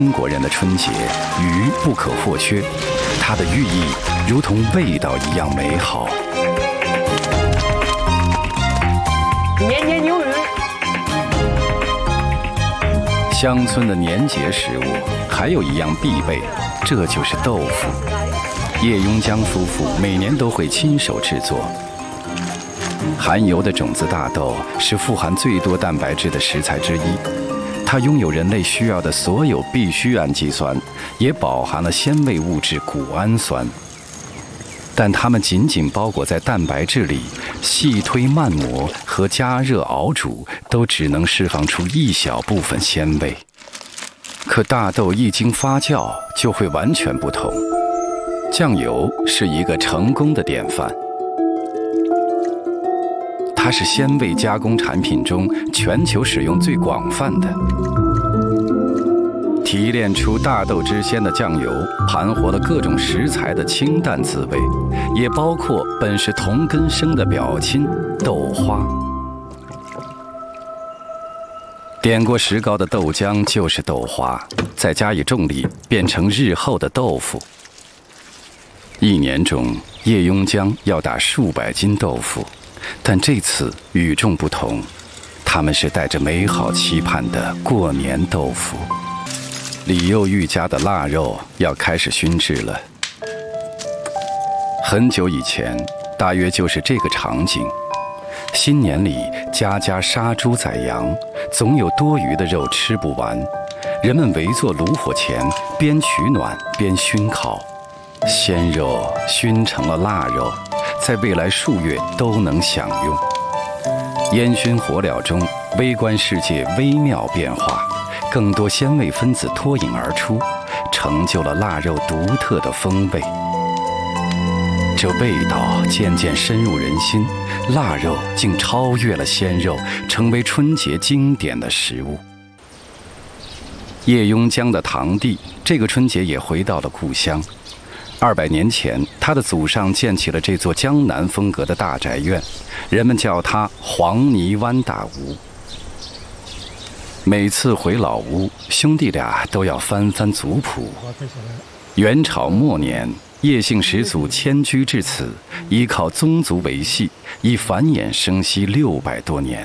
中国人的春节，鱼不可或缺，它的寓意如同味道一样美好。 年年有余。 乡村的年节食物还有一样必备，这就是豆腐。叶雍江夫妇每年都会亲手制作。含油的种子大豆是富含最多蛋白质的食材之一。它拥有人类需要的所有必需氨基酸，也饱含了鲜味物质谷氨酸。但它们仅仅包裹在蛋白质里，细推慢磨和加热熬煮都只能释放出一小部分鲜味。可大豆一经发酵就会完全不同。酱油是一个成功的典范。它是鲜味加工产品中全球使用最广泛的。提炼出大豆之鲜的酱油，盘活了各种食材的清淡滋味，也包括本是同根生的表亲豆花。点过石膏的豆浆就是豆花，再加以重力，变成日后的豆腐。一年中，叶雍江要打数百斤豆腐。但这次与众不同，他们是带着美好期盼的过年豆腐。李幼玉家的腊肉要开始熏制了。很久以前，大约就是这个场景。新年里，家家杀猪宰羊，总有多余的肉吃不完。人们围坐炉火前，边取暖边熏烤，鲜肉熏成了腊肉。在未来数月都能享用。烟熏火燎中，微观世界微妙变化，更多鲜味分子脱颖而出，成就了腊肉独特的风味。这味道渐渐深入人心，腊肉竟超越了鲜肉，成为春节经典的食物。叶雍江的堂弟，这个春节也回到了故乡。200年前，他的祖上建起了这座江南风格的大宅院，人们叫它黄泥湾大屋。每次回老屋，兄弟俩都要翻翻族谱。元朝末年，叶姓始祖迁居至此，依靠宗族维系，已繁衍生息600多年。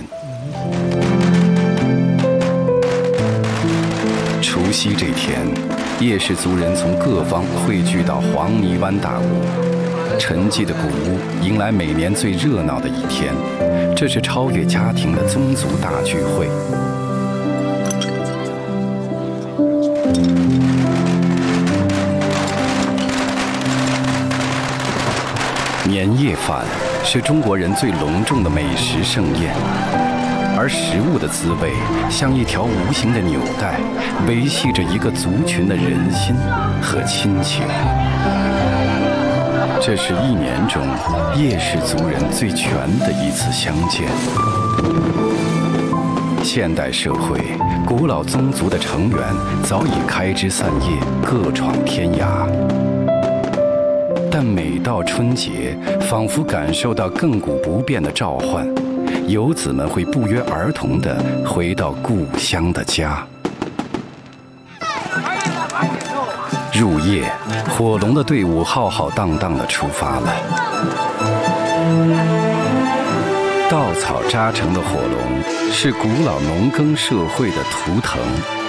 除夕这天，叶氏族人从各方汇聚到黄泥湾大屋，沉寂的古屋迎来每年最热闹的一天。这是超越家庭的宗族大聚会。年夜饭是中国人最隆重的美食盛宴。而食物的滋味像一条无形的纽带，维系着一个族群的人心和亲情。这是一年中叶氏族人最全的一次相见。现代社会，古老宗族的成员早已开枝散叶，各闯天涯。但每到春节，仿佛感受到亘古不变的召唤。游子们会不约而同地回到故乡的家。入夜，火龙的队伍浩浩荡荡地出发了。稻草扎成的火龙是古老农耕社会的图腾。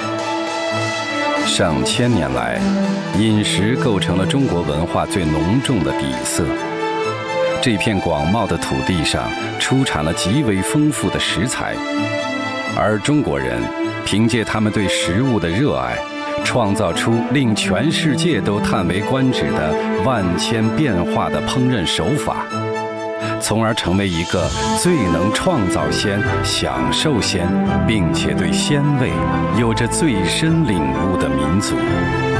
上千年来，饮食构成了中国文化最浓重的底色。这片广袤的土地上出产了极为丰富的食材，而中国人凭借他们对食物的热爱，创造出令全世界都叹为观止的万千变化的烹饪手法，从而成为一个最能创造鲜、享受鲜，并且对鲜味有着最深领悟的民族。